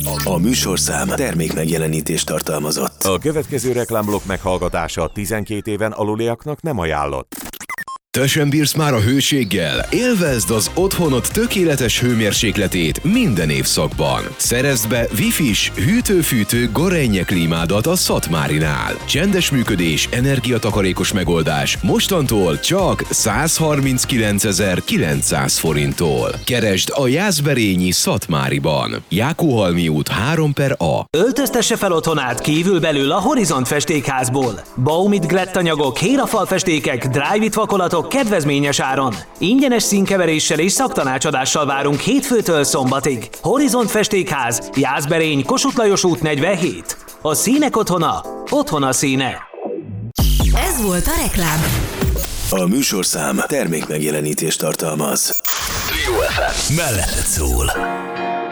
A műsorszám termék megjelenítést tartalmazott. A következő reklámblokk meghallgatása 12 éven aluliaknak nem ajánlott. Te sem bírsz már a hőséggel? Élvezd az otthonod tökéletes hőmérsékletét minden évszakban. Szerezd be Wi-Fi-s, hűtő-fűtő Gorenje klímádat a Szatmárinál. Csendes működés, energiatakarékos megoldás. Mostantól csak 139.900 forinttól. Keresd a Jászberényi Szatmáriban. Jákóhalmi út 3/A. Öltöztesse fel otthonát kívül-belül a Horizont festékházból. Baumit glettanyagok, hérafalfestékek, dry-vit vakolatok kedvezményes áron. Ingyenes színkeveréssel és szaktanácsadással várunk hétfőtől szombatig. Horizont festékház, Jászberény, Kossuth Lajos út 47. A színek otthona, otthona színe. Ez volt a reklám. A műsorszám termék megjelenítést tartalmaz. Trio FM mellett szól.